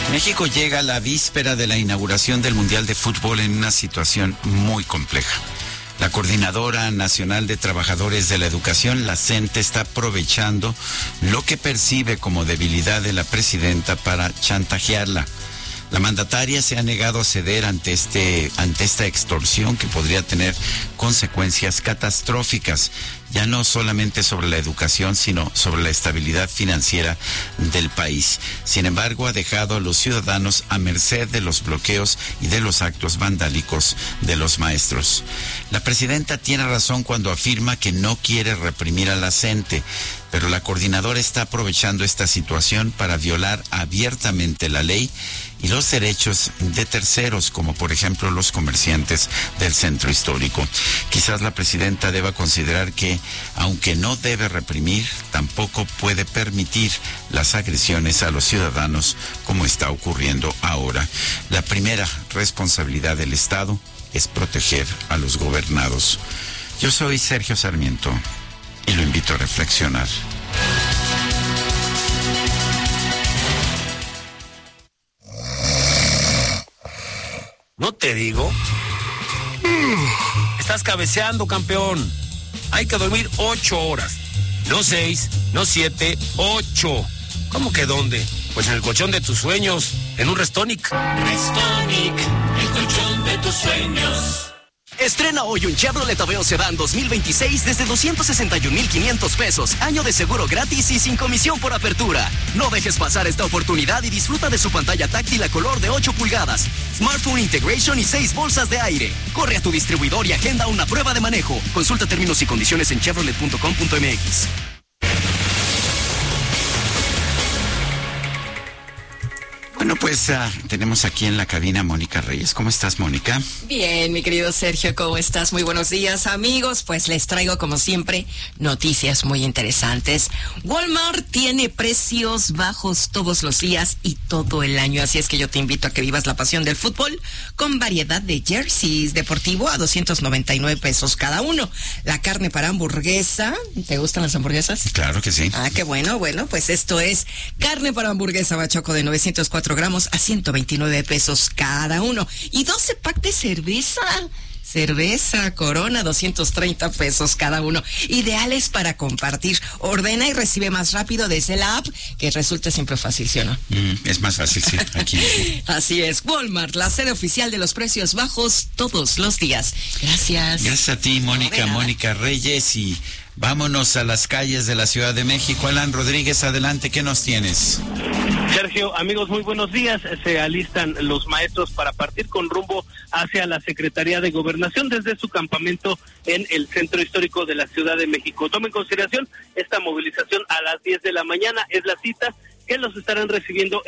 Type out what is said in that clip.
México llega a la víspera de la inauguración del Mundial de Fútbol en una situación muy compleja. La Coordinadora Nacional de Trabajadores de la Educación, la CENTE, está aprovechando lo que percibe como debilidad de la presidenta para chantajearla. La mandataria se ha negado a ceder ante esta extorsión que podría tener consecuencias catastróficas, ya no solamente sobre la educación, sino sobre la estabilidad financiera del país. Sin embargo, ha dejado a los ciudadanos a merced de los bloqueos y de los actos vandálicos de los maestros. La presidenta tiene razón cuando afirma que no quiere reprimir a la CENTE, pero la coordinadora está aprovechando esta situación para violar abiertamente la ley y los derechos de terceros, como por ejemplo los comerciantes del centro histórico. Quizás la presidenta deba considerar que, aunque no debe reprimir, tampoco puede permitir las agresiones a los ciudadanos como está ocurriendo ahora. La primera responsabilidad del Estado es proteger a los gobernados. Yo soy Sergio Sarmiento y lo invito a reflexionar. ¿No te digo? Estás cabeceando, campeón. Hay que dormir 8 horas. No 6, no 7, 8. ¿Cómo que dónde? Pues en el colchón de tus sueños, en un Restonic. Restonic, el colchón de tus sueños. Estrena hoy un Chevrolet Aveo Sedán 2026 desde 261,500 pesos. Año de seguro gratis y sin comisión por apertura. No dejes pasar esta oportunidad y disfruta de su pantalla táctil a color de 8 pulgadas, Smartphone Integration y 6 bolsas de aire. Corre a tu distribuidor y agenda una prueba de manejo. Consulta términos y condiciones en chevrolet.com.mx. Bueno, pues tenemos aquí en la cabina a Mónica Reyes. ¿Cómo estás, Mónica? Bien, mi querido Sergio, ¿cómo estás? Muy buenos días, amigos. Pues les traigo, como siempre, noticias muy interesantes. Walmart tiene precios bajos todos los días y todo el año, así es que yo te invito a que vivas la pasión del fútbol con variedad de jerseys deportivo a 299 pesos cada uno. La carne para hamburguesa, ¿te gustan las hamburguesas? Claro que sí. Ah, qué bueno, pues esto es carne para hamburguesa bachoco de 904 gramos a 129 pesos cada uno. Y 12 pack de cerveza Corona, 230 pesos cada uno. Ideales para compartir. Ordena y recibe más rápido desde la app, que resulta siempre fácil, ¿sí o no? Es más fácil, sí, aquí. Así es, Walmart, la sede oficial de los precios bajos todos los días. Gracias. Gracias a ti, Mónica, Mónica Reyes, y vámonos a las calles de la Ciudad de México. Alan Rodríguez, adelante, ¿qué nos tienes? Sergio, amigos, muy buenos días. Se alistan los maestros para partir con rumbo hacia la Secretaría de Gobernación desde su campamento en el centro histórico de la Ciudad de México. Toma en consideración esta movilización a las 10 de la mañana, es la cita que los estarán recibiendo